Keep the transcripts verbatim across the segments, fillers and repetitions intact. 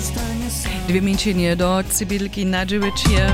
Dwie mięcienie do cybylki na dziewięcie.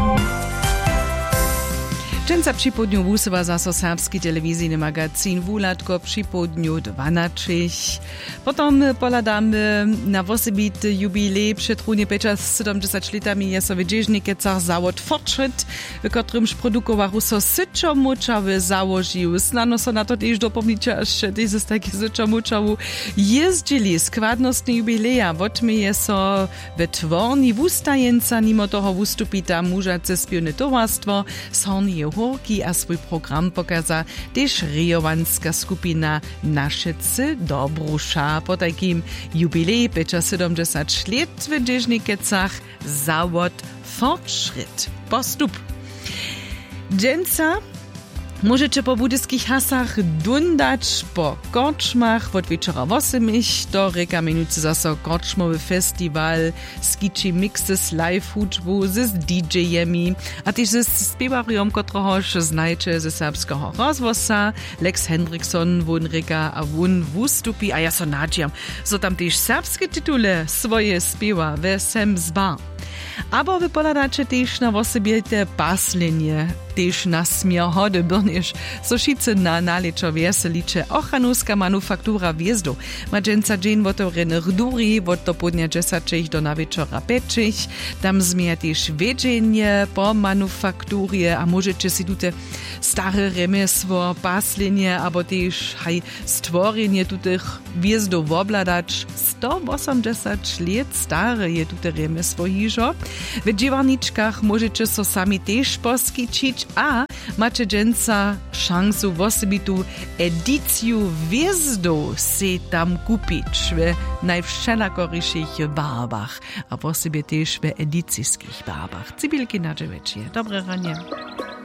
Dżęca przy południu wusywa zaso serbski telewizyjny magazyn Wulatko przy południu dwanaście. Potem poladamy na osobity jubilej przed równie siedemdziesięcioma latami jest w Dzieżnikecach zawód Fortschritt, w którym produkował so syczomuczawy założył. Znano so na to też dopomnicie, że to jest taki syczomuczawu jeździli. Składnostny jubileja, wotmieje so we tworni wustajenca, mimo toho wystupita mużace spiewne towarstwo, son Horki a swój program pokaza też rejowanska skupina Naszycy Dobrusza. Po takim jubilej siedemdziesiąt lat w Dzieżnikecach zawód Fortschritt. Postup. Dżęca możecie po budyskich hasach dundać po korczmach od wieczora osemich do reka minuty zaso korczmowy festiwal skiczy mixes live hudżbu z didżejemi, a też z spiewarium, któregoż znajcie ze serbskiego rozwosa Lex Hendrickson wun reka a wun wustupi, a ja so nadziam, so tam też serbskie tytule swoje spiewa we sem zba. Abo wy poladacie też na osobie te paslinie, też na smierhody, brniesz Soszice na naleczo weselicze Ochanuska manufaktura wjezdu. Ma dżęca dzień wotorenych duri, wot do podnia dziesięciach do na wieczora pięciach. Tam zmier też wiedzienie po manufakturie, a możecie si tute stare remesło, paslinie, abo też haj stworzenie tutych wjezdów obladać. sto osiemdziesiąt lat stare je tute remesło hižo. W dziewarniczkach możecie so sami też poskiczyć, a macie dżęca szansu w osobitu edycju wjezdu se tam kupić w najwszelakoryszych barbach, a w osobie też w edycyjskich barbach. Cybylki na dziewięcie. Dobre ranie.